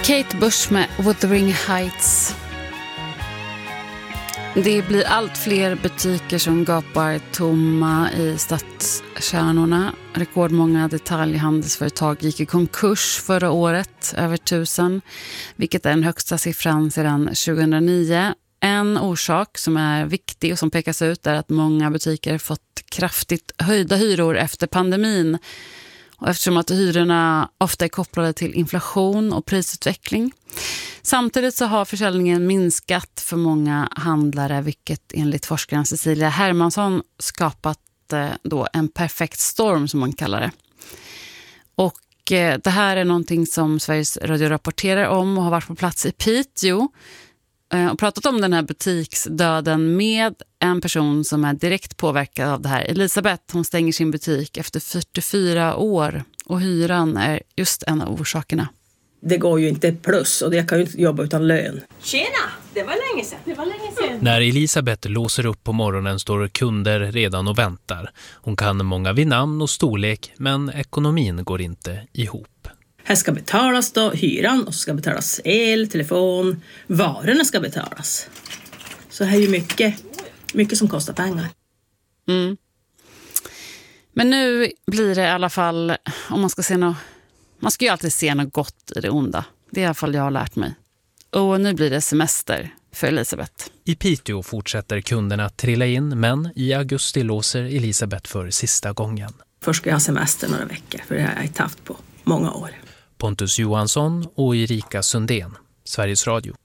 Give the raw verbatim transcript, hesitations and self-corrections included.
Kate Bush med Wuthering Heights. Det blir allt fler butiker som gapar tomma i stadskärnorna. Rekordmånga detaljhandelsföretag gick i konkurs förra året, över tusen, vilket är den högsta siffran sedan tjugohundranio. En orsak som är viktig och som pekas ut är att många butiker fått kraftigt höjda hyror efter pandemin. Och eftersom att hyrorna ofta är kopplade till inflation och prisutveckling. Samtidigt så har försäljningen minskat för många handlare, vilket enligt forskaren Cecilia Hermansson skapat eh, då en perfekt storm som man kallar det. Och eh, det här är någonting som Sveriges Radio rapporterar om och har varit på plats i Piteå eh, och pratat om den här butiksdöden med en person som är direkt påverkad av det här. Elisabeth, hon stänger sin butik efter fyrtiofyra år och hyran är just en av orsakerna. Det går ju inte plus och jag kan ju inte jobba utan lön. Tjena, det var länge sedan. Det var länge sedan. När Elisabeth låser upp på morgonen står kunder redan och väntar. Hon kan många vid namn och storlek, men ekonomin går inte ihop. Här ska betalas då hyran och ska betalas el, telefon, varorna ska betalas. Så här är ju mycket, mycket som kostar pengar. Mm. Men nu blir det i alla fall, om man ska se något, man ska ju alltid se något gott i det onda. Det är i alla fall jag har lärt mig. Och nu blir det semester för Elisabeth. I Piteå fortsätter kunderna trilla in, men i augusti låser Elisabeth för sista gången. Först ska jag ha semester några veckor, för det har jag inte haft på många år. Pontus Johansson och Erika Sundén, Sveriges Radio.